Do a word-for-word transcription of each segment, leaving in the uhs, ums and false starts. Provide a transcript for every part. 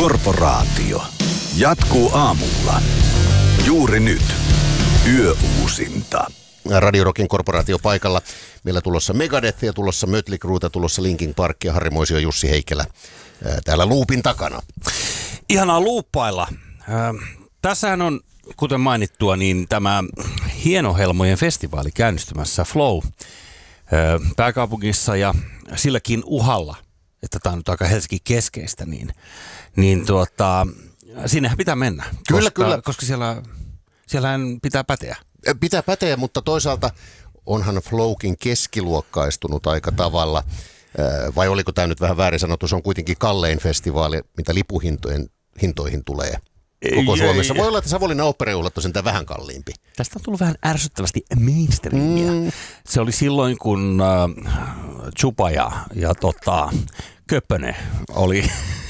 Korporaatio. Jatkuu aamulla. Juuri nyt. Yöuusinta. Radio Rockin korporaatio paikalla. Meillä tulossa Megadeth ja tulossa Mötley Crue, tulossa Linkin Park ja Harri Moisio, Jussi Heikelä ää, täällä luupin takana. Ihanaa luuppailla. Äh, tässähän on, kuten mainittua, niin tämä Hienohelmojen festivaali käynnistymässä Flow äh, pääkaupungissa ja silläkin uhalla, että tämä on nyt aika Helsinki keskeistä, niin, niin tuota, sinnehän pitää mennä. Kyllä, koska, kyllä. Koska siellä, siellähän pitää päteä. Pitää päteä, mutta toisaalta onhan Flowkin keskiluokkaistunut aika tavalla. Vai oliko tämä nyt vähän väärin sanottu? Se on kuitenkin kallein festivaali, mitä lipuhintojen hintoihin tulee koko ei, Suomessa. Ei, Voi olla, että Savonlinnan oopperajuhlat on sentään vähän kalliimpi. Tästä on tullut vähän ärsyttävästi mainstreamia. Mm. Se oli silloin, kun äh, Chupa ja, ja tota, Köppönen oli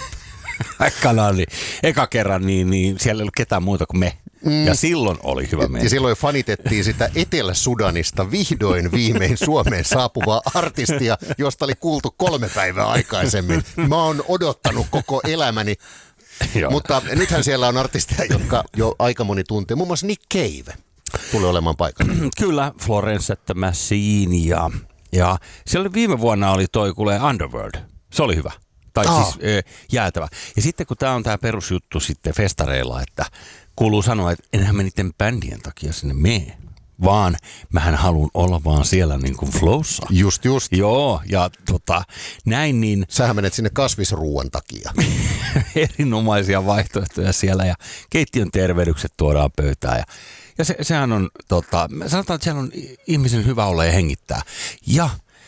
kanali eka kerran, niin, niin siellä ei ollut ketään muuta kuin me. Mm. Ja silloin oli hyvä mennä. Ja silloin fanitettiin sitä Etelä-Sudanista vihdoin viimein Suomeen saapuvaa artistia, josta oli kuultu kolme päivää aikaisemmin. Mä oon odottanut koko elämäni. Mutta nythän siellä on artisteja, jotka jo aika moni tuntee. Muun muassa Nick Cave tulee olemaan paikalla. Kyllä, Florence the Machine ja, ja siellä viime vuonna oli toi kuulee Underworld. Se oli hyvä. Tai Aa. siis e, jäätävä. Ja sitten kun tämä on tämä perusjuttu sitten festareilla, että kuuluu sanoa, että enhän mä niiden bändien takia sinne mene, vaan mähän haluan olla vaan siellä niin kuin flowssa. Just, just. Joo, ja tota, näin niin. Sähän menet sinne kasvisruuan takia. Erinomaisia vaihtoehtoja siellä ja keittiön tervehdykset tuodaan pöytään ja, ja se, sehän on, tota, sanotaan, että siellä on ihmisen hyvä olla ja hengittää. Ja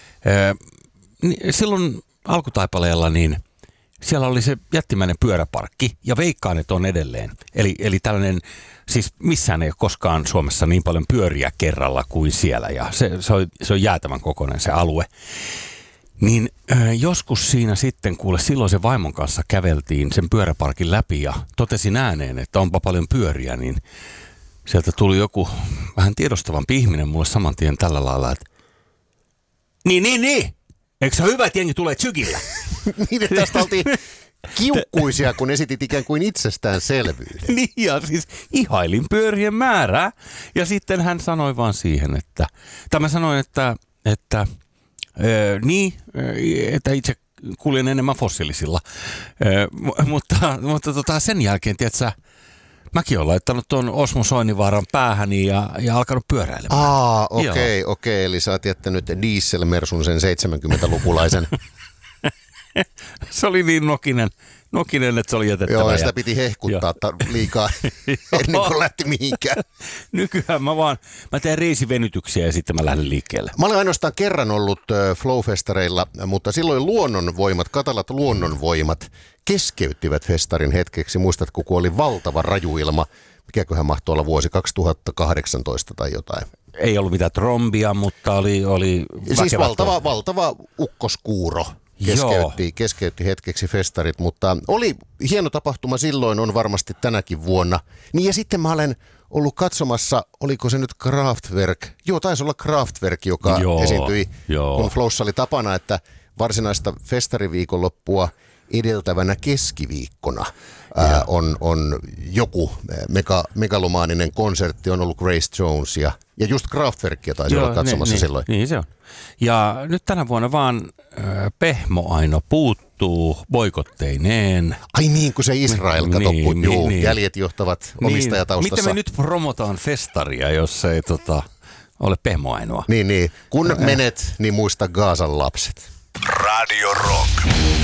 e, silloin alkutaipaleella niin siellä oli se jättimäinen pyöräparkki ja veikkaan, että on edelleen. Eli, eli tällainen, siis missään ei ole koskaan Suomessa niin paljon pyöriä kerralla kuin siellä ja se, se, on, se on jäätävän kokoinen se alue. Niin äh, joskus siinä sitten, kuule, silloin se vaimon kanssa käveltiin sen pyöräparkin läpi ja totesin ääneen, että onpa paljon pyöriä, niin sieltä tuli joku vähän tiedostavampi ihminen mulle saman tien tällä lailla, että niin, niin, niin. Eikö se ole hyvä, että jengi tulee tsykillä? Niin, että tästä oltiin kiukkuisia, kun esitit ikään kuin itsestäänselvyyden. Niin, ja siis ihailin pyörien määrää. Ja sitten hän sanoi vaan siihen, että, tai mä sanoin, että, että äh, niin, että itse kuljen enemmän fossiilisilla. Äh, mutta mutta tota, sen jälkeen, tiedätkö, mäkin olen laittanut tuon Osmo Soininvaaran päähäni ja, ja alkanut pyöräilemään. Aa, okei, okay, okei. Okay. Eli sä oot jättänyt dieselmersun sen seitsemänkymmentälukulaisen. Se oli niin nokinen, nokinen, että se oli jätettävä. Joo, ja sitä piti hehkuttaa liikaa ennen kuin lähti mihinkään. Nykyään mä vaan, mä teen reisivenytyksiä ja sitten mä lähden liikkeelle. Mä olen ainoastaan kerran ollut Flow-festareilla, mutta silloin luonnonvoimat, katalat luonnonvoimat keskeyttivät festarin hetkeksi. Muistatko, kun oli valtava rajuilma, mikäköhän mahtoi olla vuosi kaksituhattakahdeksantoista tai jotain? Ei ollut mitään trombia, mutta oli, oli siis valtava, valtava ukkoskuuro. Keskeytti, keskeytti hetkeksi festarit, mutta oli hieno tapahtuma silloin, on varmasti tänäkin vuonna. Niin ja sitten mä olen ollut katsomassa, oliko se nyt Kraftwerk? Joo, taisi olla Kraftwerk, joka joo, esiintyi, joo. kun Flowssa oli tapana, että varsinaista festariviikonloppua edeltävänä keskiviikkona ää, on, on joku mega, megalomaaninen konsertti, on ollut Grace Jones ja, ja just Kraftwerkia taisi joo, olla katsomassa niin, silloin. Niin se on. Ja nyt tänä vuonna vaan äh, Pehmo Aino puuttuu boikotteineen. Ai niin, kun se Israel, kato, niin, kun niin, juu, niin. jäljet johtavat niin. omistajataustassa. Miten me nyt promotaan festaria, jos ei tota, ole Pehmo Ainoa? Niin, niin. Kun äh. menet, niin muista Gaasan lapset. Radio Rock.